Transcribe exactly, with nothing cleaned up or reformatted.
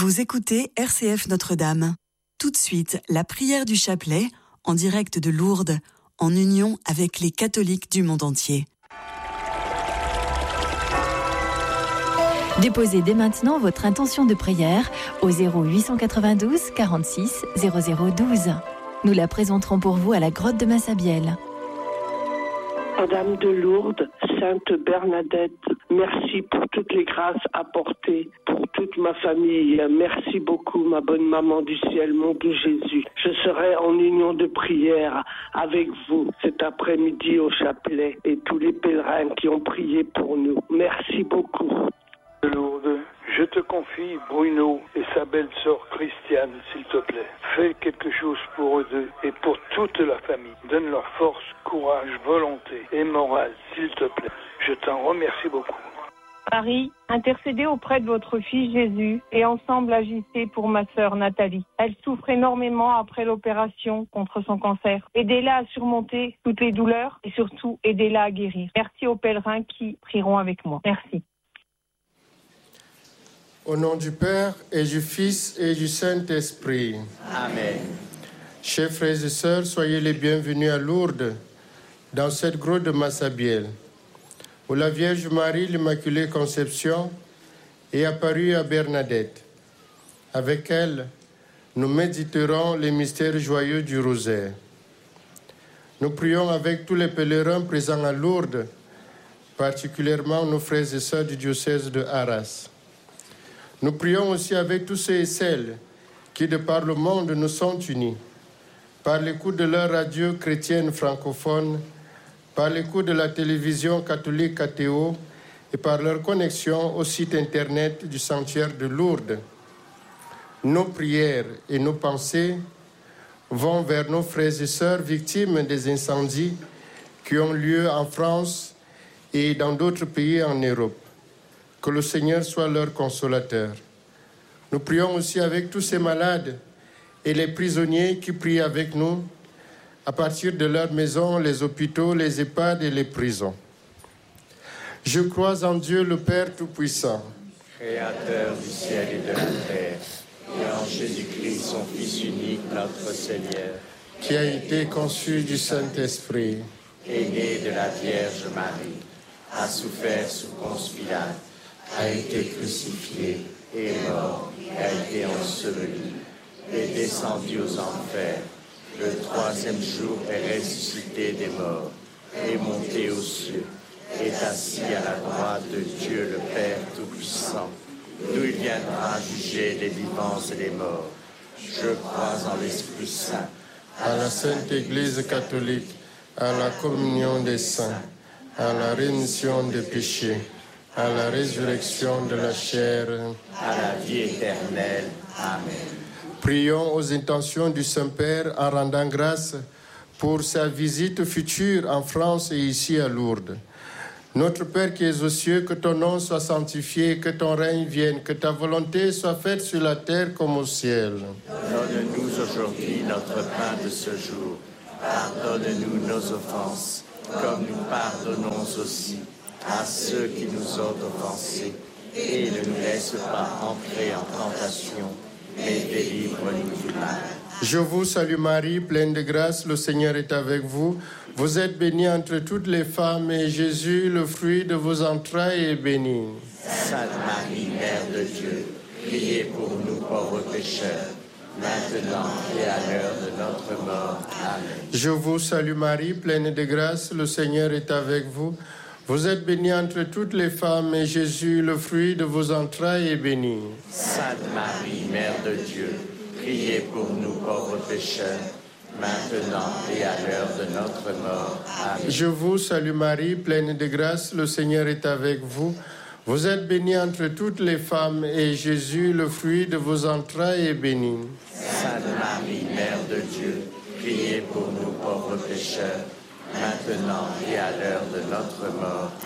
Vous écoutez R C F Notre-Dame. Tout de suite, la prière du chapelet, en direct de Lourdes, en union avec les catholiques du monde entier. Déposez dès maintenant votre intention de prière au zéro huit cent quatre-vingt-douze quarante-six zéro zéro douze. Nous la présenterons pour vous à la grotte de Massabielle. Madame de Lourdes, Sainte Bernadette, merci pour toutes les grâces apportées pour toute ma famille. Merci beaucoup, ma bonne maman du ciel, mon doux Jésus. Je serai en union de prière avec vous cet après-midi au chapelet et tous les pèlerins qui ont prié pour nous. Merci beaucoup. Lourdes, je te confie Bruno et sa belle-sœur Christiane, s'il te plaît. Fais quelque chose pour eux deux et pour toute la famille. Donne leur force, courage, volonté et morale, s'il te plaît. Je t'en remercie beaucoup. Marie, intercédez auprès de votre fils Jésus et ensemble agissez pour ma sœur Nathalie. Elle souffre énormément après l'opération contre son cancer. Aidez-la à surmonter toutes les douleurs et surtout aidez-la à guérir. Merci aux pèlerins qui prieront avec moi. Merci. Au nom du Père et du Fils et du Saint-Esprit. Amen. Chers frères et sœurs, soyez les bienvenus à Lourdes, dans cette grotte de Massabielle, où la Vierge Marie, l'Immaculée Conception, est apparue à Bernadette. Avec elle, nous méditerons les mystères joyeux du rosaire. Nous prions avec tous les pèlerins présents à Lourdes, particulièrement nos frères et sœurs du diocèse de Arras. Nous prions aussi avec tous ceux et celles qui, de par le monde, nous sont unis, par l'écoute de leur radio chrétienne francophone, par l'écoute de la télévision catholique K T O et par leur connexion au site internet du sanctuaire de Lourdes. Nos prières et nos pensées vont vers nos frères et sœurs victimes des incendies qui ont lieu en France et dans d'autres pays en Europe. Que le Seigneur soit leur consolateur. Nous prions aussi avec tous ces malades et les prisonniers qui prient avec nous à partir de leurs maisons, les hôpitaux, les EHPAD et les prisons. Je crois en Dieu le Père Tout-Puissant, Créateur du ciel et de la terre, et en Jésus-Christ, son Fils unique, notre Seigneur, qui a été conçu du Saint-Esprit, est né de la Vierge Marie, a souffert sous Ponce Pilate, a été crucifié, est mort, a été enseveli, est descendu aux enfers. Le troisième jour est ressuscité des morts, est monté aux cieux, est assis à la droite de Dieu le Père Tout-Puissant, d'où il viendra juger les vivants et les morts. Je crois en l'Esprit Saint, à la Sainte Église catholique, à la communion des saints, à la rémission des péchés, à la résurrection de la chair, à la vie éternelle. Amen. Prions aux intentions du Saint-Père en rendant grâce pour sa visite future en France et ici à Lourdes. Notre Père qui es aux cieux, que ton nom soit sanctifié, que ton règne vienne, que ta volonté soit faite sur la terre comme au ciel. Donne-nous aujourd'hui notre pain de ce jour. Pardonne-nous nos offenses, comme nous pardonnons aussi à ceux qui nous ont offensés, et ne nous laisse pas entrer en tentation, mais délivre-nous du mal. Je vous salue Marie, pleine de grâce, le Seigneur est avec vous. Vous êtes bénie entre toutes les femmes, et Jésus, le fruit de vos entrailles, est béni. Sainte Marie, Mère de Dieu, priez pour nous pauvres pécheurs, maintenant et à l'heure de notre mort. Amen. Je vous salue Marie, pleine de grâce, le Seigneur est avec vous. Vous êtes bénie entre toutes les femmes, et Jésus, le fruit de vos entrailles, est béni. Sainte Marie, Mère de Dieu, priez pour nous pauvres pécheurs, maintenant et à l'heure de notre mort. Amen. Je vous salue Marie, pleine de grâce, le Seigneur est avec vous. Vous êtes bénie entre toutes les femmes, et Jésus, le fruit de vos entrailles, est béni. Sainte Marie, Mère de Dieu, priez pour nous pauvres pécheurs, maintenant et à l'heure de notre mort.